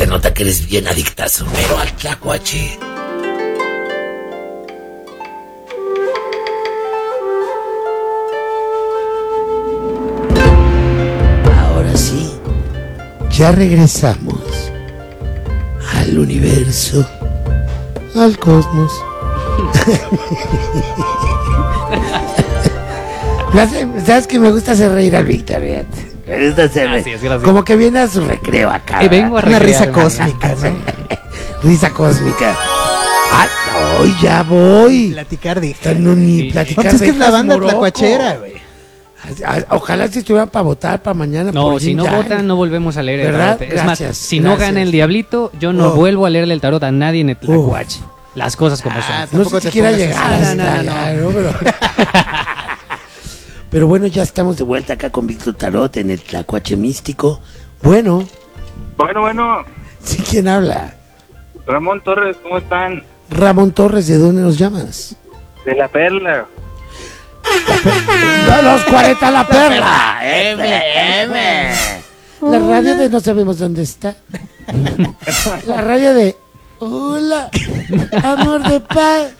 nota que eres bien adictazo, pero al tlacuache. Ahora sí, ya regresamos al universo, al cosmos. ¿Sabes que me gusta hacer reír al Víctor? Me gusta hacer reír. Gracias. Como que viene a su recreo acá. Vengo a Una recrear, risa cósmica, ¿no? Risa cósmica. ¡Ah, hoy ya voy! Platicar de... No, ni Sí. platicar No, pues es que es la de banda Moroco. tlacuachera, güey. Ojalá si estuvieran para votar para mañana. No, por si no Jin Yang. votan, no volvemos a leer el ¿Verdad? tarot. Es más, Gracias, si no gracias. gana el diablito, yo no Oh. vuelvo a leerle el tarot a nadie en el tlacuache. Las cosas como son. No Tampoco sé si te quiera pongas llegar así. hasta No. allá, ¿no? Pero bueno, ya estamos de vuelta acá con Víctor Tarot en el Tlacuache Místico. Bueno, Sí, ¿quién habla? Ramón Torres, ¿cómo están? Ramón Torres, ¿de dónde nos llamas? De La Perla. ¡A los 40 la perla! ¡FM! La radio de no sabemos dónde está. La radio de hola, amor de paz.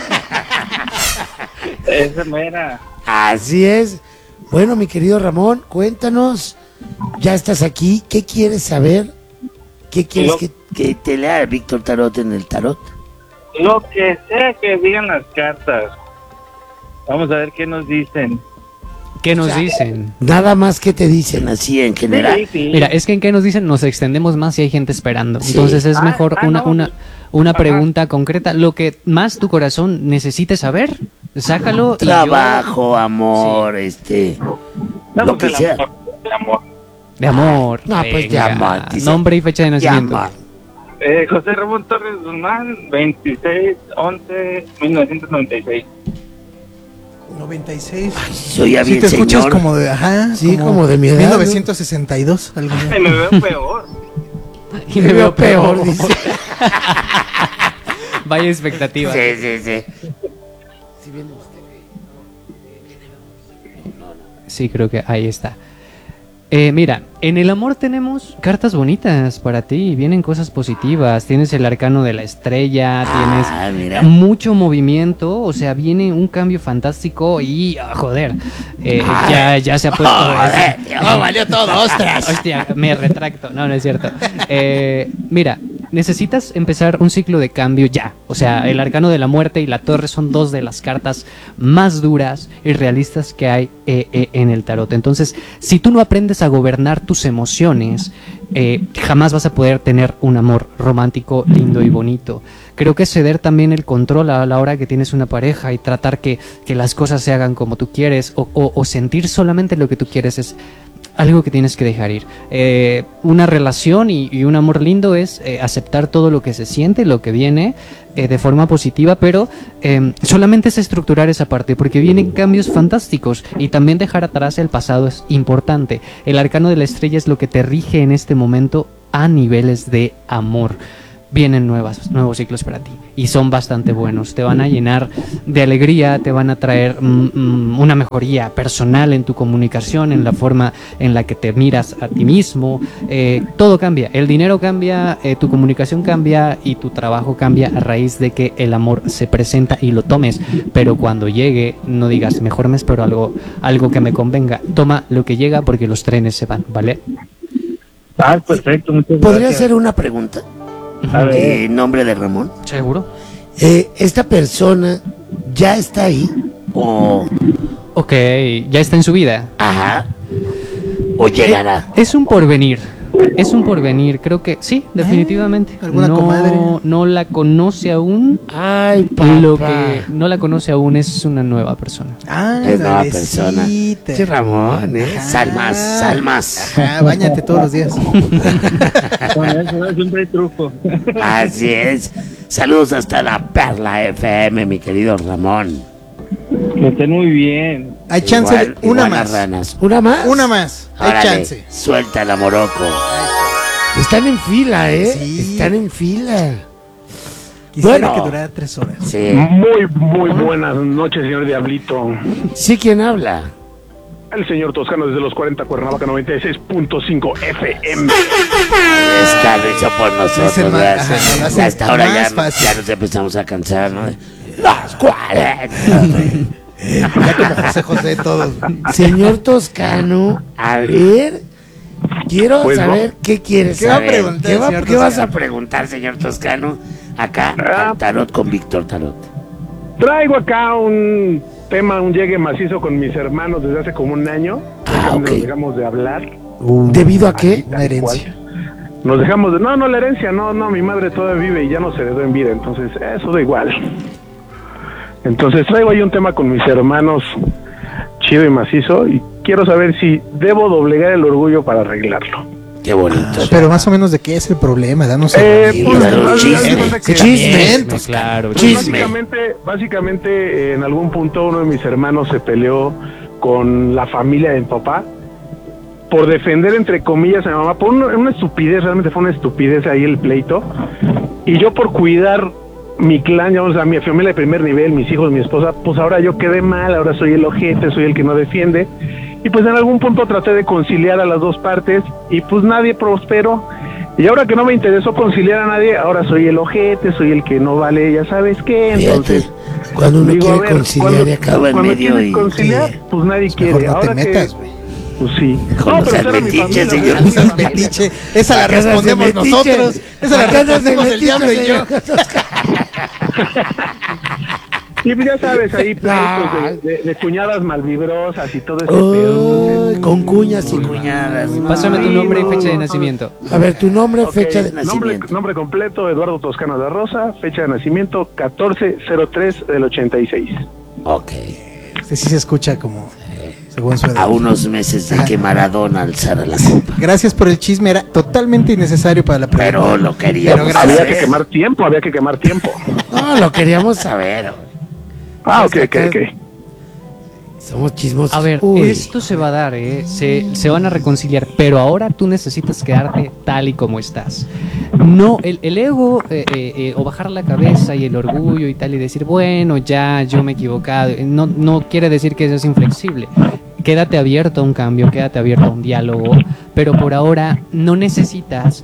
Esa mera. Así es. Bueno, mi querido Ramón, cuéntanos. Ya estás aquí. ¿Qué quieres saber? ¿Qué quieres que te lea Víctor Tarot en el tarot? Lo que sea que digan las cartas. Vamos a ver qué nos dicen. ¿Qué nos dicen? Nada más que te dicen así en general. Sí. Mira, es que en qué nos dicen nos extendemos más y hay gente esperando. Sí. Entonces es mejor no. una pregunta concreta. Lo que más tu corazón necesite saber, sácalo. y Trabajo, amor, No, lo que pues, sea. el amor. De amor. No, pues de venga. amor, dice. Nombre y fecha de nacimiento. Llama. José Ramón Torres Guzmán, 26/11/1996. 96. Soy ya Sí, bien te escuchas señor. como de... Ajá. Sí, como de mi edad, 1962. Algo así. Me veo peor. Y Me veo peor, dice. Vaya expectativa. Sí. Sí, creo que ahí está. Mira, en el amor tenemos cartas bonitas para ti, vienen cosas positivas, tienes el arcano de la estrella, Ah, mira. tienes mucho movimiento, o sea, viene un cambio fantástico y, joder, ya se ha puesto... Valió todo, ostras. Hostia, me retracto, no es cierto. Mira, necesitas empezar un ciclo de cambio ya, o sea, el arcano de la muerte y la torre son dos de las cartas más duras y realistas que hay en el tarot. Entonces, si tú no aprendes a gobernar tus emociones, jamás vas a poder tener un amor romántico, lindo y bonito. Creo que ceder también el control a la hora que tienes una pareja y tratar que las cosas se hagan como tú quieres o sentir solamente lo que tú quieres es algo que tienes que dejar ir. Una relación y un amor lindo es aceptar todo lo que se siente, lo que viene de forma positiva, pero solamente es estructurar esa parte, porque vienen cambios fantásticos y también dejar atrás el pasado es importante. El arcano de la estrella es lo que te rige en este momento a niveles de amor. Vienen nuevos ciclos para ti y son bastante buenos, te van a llenar de alegría, te van a traer una mejoría personal en tu comunicación, en la forma en la que te miras a ti mismo, todo cambia, el dinero cambia, tu comunicación cambia y tu trabajo cambia a raíz de que el amor se presenta y lo tomes, pero cuando llegue no digas mejor me espero algo que me convenga, toma lo que llega porque los trenes se van, ¿vale? Perfecto, muchas ¿Podría gracias. hacer una pregunta? A ver. ¿En nombre de Ramón? ¿Seguro? ¿Esta persona ya está ahí? ¿O...? Ok, ya está en su vida. Ajá. ¿O llegará? Es un porvenir, creo que sí, definitivamente. ¿Alguna comadre? No la conoce aún. Ay, Lo papá. que no la conoce aún es una nueva persona. Ah, Es nueva bebecita. persona. Sí, Ramón, Ajá. Salmas. Ajá, báñate todos los días. Con eso siempre hay truco. Así es. Saludos hasta la Perla FM, mi querido Ramón. Que estén muy bien. Hay chance de una igual las más. ranas. ¿Una más? Una más. Hay Órale, chance. suéltala, Moroco. Están en fila, ¿eh? Sí. Están en fila. Quisiera Bueno. que durara 3 horas. Sí. Muy buenas noches, señor Diablito. ¿Sí quién habla? el señor Toscano desde los 40 Cuernavaca 96.5 FM. Está hecho por Dice nosotros, más, gracias. ajá, lo hace Hasta ahora más ya fácil. nos empezamos a cansar, ¿no? Los 40. Ya como José José todos. Señor Toscano, a ver, quiero Pues, saber qué quieres ¿Qué va a saber. preguntar, señor ¿Qué vas a Toscano? preguntar, señor Toscano? Acá, Ah. al Tarot con Víctor Tarot. Traigo acá un tema, un llegue macizo con mis hermanos desde hace como un año. Ok. Nos dejamos de hablar. ¿Debido a qué? Una herencia. Nos dejamos de... No, la herencia, no, mi madre todavía vive y ya no se heredó en vida, entonces eso da igual. Entonces traigo ahí un tema con mis hermanos, chido y macizo, y quiero saber si debo doblegar el orgullo para arreglarlo. Qué bonito. Pero más o menos de qué es el problema, danos pues, pues, chisme, que- chisme. Claro. Pues Chisme. básicamente, en algún punto uno de mis hermanos se peleó con la familia de mi papá por defender, entre comillas, a mi mamá, por una estupidez, realmente fue una estupidez ahí el pleito, y yo por cuidar mi clan, digamos, a mi familia de primer nivel, mis hijos, mi esposa, pues ahora yo quedé mal, ahora soy el ojete, soy el que no defiende, y pues en algún punto traté de conciliar a las dos partes, y pues nadie prosperó. Y ahora que no me interesó conciliar a nadie, ahora soy el ojete, soy el que no vale, ya sabes qué, entonces... Fíjate, cuando uno digo, a quiere ver, conciliar y acaba en cuando medio quieres y... conciliar, pues nadie Mejor quiere. no te Ahora metas, que, güey. pues sí. Con los pero era mi metiches, familia, señor. era mi Esas familia. metiche, esa la Acá se hace respondemos metiche. nosotros. Esa la Acá se hace respondemos el metiche, diablo y yo. señor. Y pues ya sabes, ahí Ah. pleitos de cuñadas malvibrosas y todo ese pedo. Ay, con cuñas y cuñadas. Pásame tu Sí, nombre y no, fecha de no. nacimiento. A ver, tu nombre, Ok, fecha de nombre, nacimiento. nombre completo, Eduardo Toscano de Rosa, fecha de nacimiento 1403 del 86. Ok. Este sí se escucha como según su edad. A unos meses de que Maradona alzara la copa. Gracias por el chisme, era totalmente innecesario para la pregunta. Pero lo queríamos Pero Había saber. que quemar tiempo. No, lo queríamos saber. Ah, ok. Somos chismosos. A ver, Uy. esto se va a dar, se van a reconciliar, pero ahora tú necesitas quedarte tal y como estás. No, el ego o bajar la cabeza y el orgullo y tal y decir, bueno, ya, yo me he equivocado, no quiere decir que seas inflexible. Quédate abierto a un cambio, quédate abierto a un diálogo, pero por ahora no necesitas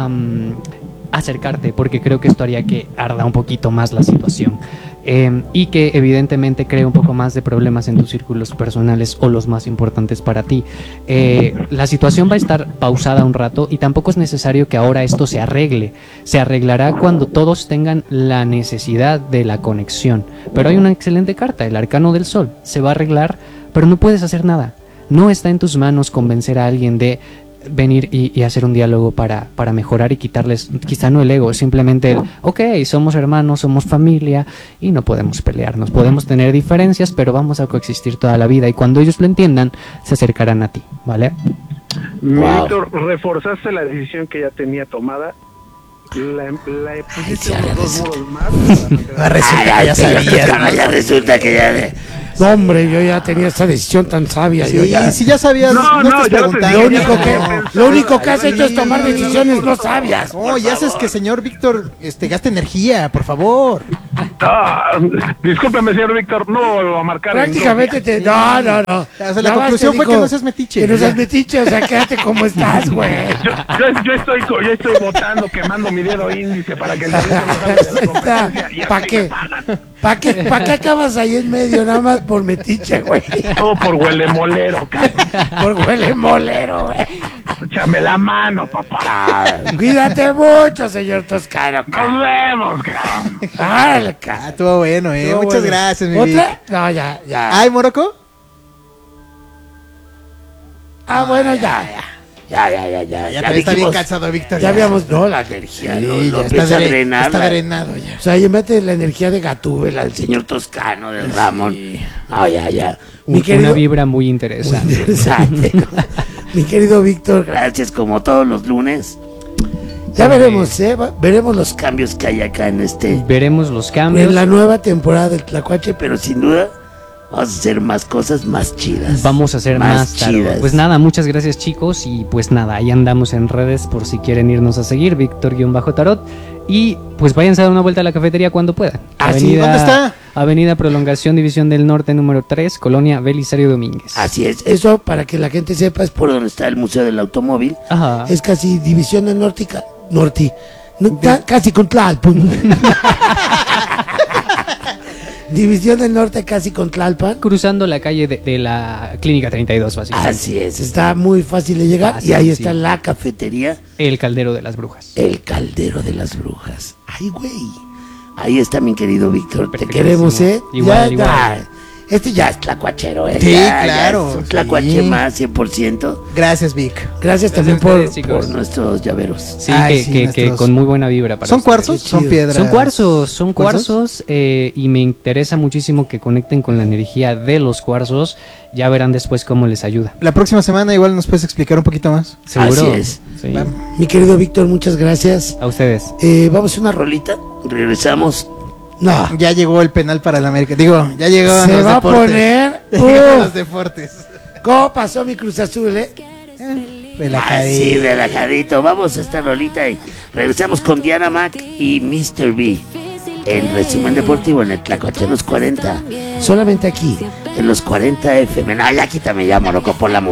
acercarte, porque creo que esto haría que arda un poquito más la situación. Y que evidentemente cree un poco más de problemas en tus círculos personales o los más importantes para ti. La situación va a estar pausada un rato y tampoco es necesario que ahora esto se arregle. Se arreglará cuando todos tengan la necesidad de la conexión. Pero hay una excelente carta, el Arcano del Sol. Se va a arreglar, pero no puedes hacer nada. No está en tus manos convencer a alguien de venir y hacer un diálogo para mejorar y quitarles, quizá no el ego, simplemente el, ok, somos hermanos, somos familia y no podemos pelearnos, podemos tener diferencias, pero vamos a coexistir toda la vida y cuando ellos lo entiendan, se acercarán a ti, ¿vale? Wow. Víctor, reforzaste la decisión que ya tenía tomada. La pusiste Ay, unos dos ya muros más. Ah, resulta que ya señor sabía. Toscano, ya resulta que ya... No, hombre, yo ya tenía esta decisión tan sabia. yo Sí, ya... si ya sabías, No, no, no, estés ya no te preguntando. Lo digo, único que, no. lo único que has hecho es tomar decisiones no sabias. No, ya haces que señor Víctor gasta energía, por favor. Ah, discúlpeme, señor Víctor, no vuelvo a marcar. Prácticamente te... No. O sea, la Nada más conclusión te fue dijo que no seas metiche. Que no seas Ya. metiche, o sea, quédate como estás, güey. Yo estoy votando, quemando mi dedo índice para que el derecho no salga de la competencia, y ¿Para así qué? me pagan. ¿Para qué acabas ahí en medio? Nada más por metiche, güey. Todo por huele molero, cabrón. Por huele molero, güey. Échame la mano, papá. Ah, cuídate mucho, señor Toscano. Nos vemos, cabrón. Árale, Ah, estuvo bueno, Estuvo Muchas bueno. gracias, mi Vic. ¿Otra? No, ya. ¿Ay, Morocco? Bueno, ya. Ya también está bien dijimos, cansado, Víctor. Ya habíamos, no, la energía, Sí, lo ya empieza a drenar. está drenado ya. O sea, y mete la energía de Gatúbela, del señor Toscano, del Ramón. No, ya. Mi Una querido, vibra muy muy interesante. interesante. ¿No? Mi querido Víctor, gracias como todos los lunes. Ya veremos, veremos los cambios que hay acá en Veremos los cambios. en la nueva temporada del Tlacuache, pero sin duda vamos a hacer más cosas más chidas. Vamos a hacer más tarde. chidas. Pues nada, muchas gracias chicos y pues nada, ahí andamos en redes por si quieren irnos a seguir, Víctor-Tarot. Y pues váyanse a dar una vuelta a la cafetería cuando puedan. Ah, sí, ¿dónde está? Avenida Prolongación, División del Norte, número 3, Colonia Belisario Domínguez. Así es, eso para que la gente sepa es por donde está el Museo del Automóvil. Ajá. Es casi División del Norte, casi con Tlalpan. División del Norte casi con Tlalpan. Cruzando la calle de la Clínica 32, básicamente. Así es, está muy fácil de llegar Fácil, y ahí sí. está la cafetería, El Caldero de las Brujas. El Caldero de las Brujas. Ay, güey. Ahí está mi querido Víctor, te Perfectísimo. queremos, ¿eh? Igual, Ya, igual. ya. Este ya es tlacuachero, ¿eh? Sí, Ya claro, es un tlacuache sí. más, 100%. Gracias, Vic. Gracias a también ustedes, chicos. por nuestros llaveros. Sí, Ay, sí, que nuestros- con muy buena vibra para ¿Son ustedes. cuarzos? Qué ¿Son chido. piedras? Son cuarzos y me interesa muchísimo que conecten con la energía de los cuarzos. Ya verán después cómo les ayuda. La próxima semana igual nos puedes explicar un poquito más. ¿Seguro? Así es. Sí. Va. Mi querido Víctor, muchas gracias. A ustedes. Vamos a una rolita, regresamos. No, Ya llegó el penal para el América. Digo, ya llegó se los va deportes. a poner... Ya llegaron los Uf, deportes. ¿cómo pasó mi Cruz Azul, eh? Relajadito. Sí, relajadito. Vamos a esta rolita y regresamos con Diana Mac y Mr. B. El resumen deportivo en el Tlacuache en los 40. Solamente aquí, en los 40 FM. No, ya quítame ya, moroco, por la música.